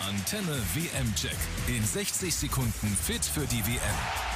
Antenne WM-Check. In 60 Sekunden fit für die WM.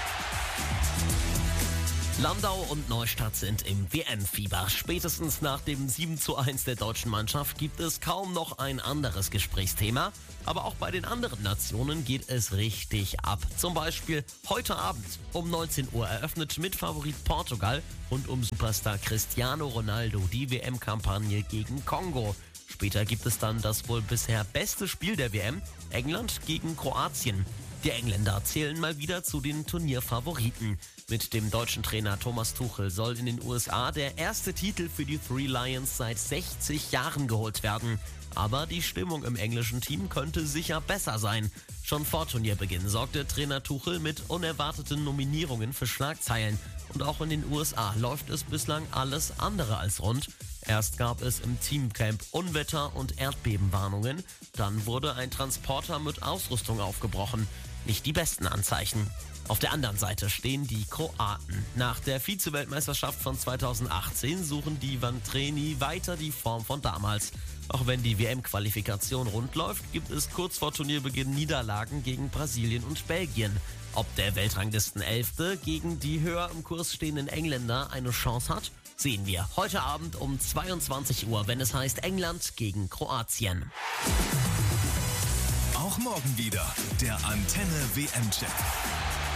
Landau und Neustadt sind im WM-Fieber. Spätestens nach dem 7:1 der deutschen Mannschaft gibt es kaum noch ein anderes Gesprächsthema. Aber auch bei den anderen Nationen geht es richtig ab. Zum Beispiel heute Abend um 19 Uhr eröffnet Mitfavorit Portugal und um Superstar Cristiano Ronaldo die WM-Kampagne gegen Kongo. Später gibt es dann das wohl bisher beste Spiel der WM, England gegen Kroatien. Die Engländer zählen mal wieder zu den Turnierfavoriten. Mit dem deutschen Trainer Thomas Tuchel soll in den USA der erste Titel für die Three Lions seit 60 Jahren geholt werden. Aber die Stimmung im englischen Team könnte sicher besser sein. Schon vor Turnierbeginn sorgte Trainer Tuchel mit unerwarteten Nominierungen für Schlagzeilen. Und auch in den USA läuft es bislang alles andere als rund. Erst gab es im Teamcamp Unwetter- und Erdbebenwarnungen. Dann wurde ein Transporter mit Ausrüstung aufgebrochen. Nicht die besten Anzeichen. Auf der anderen Seite stehen die Kroaten. Nach der Vize-Weltmeisterschaft von 2018 suchen die Vantreni weiter die Form von damals. Auch wenn die WM-Qualifikation rund läuft, gibt es kurz vor Turnierbeginn Niederlagen gegen Brasilien und Belgien. Ob der Weltranglisten-11. gegen die höher im Kurs stehenden Engländer eine Chance hat, sehen wir heute Abend um 22 Uhr, wenn es heißt England gegen Kroatien. Auch morgen wieder der Antenne WM-Check.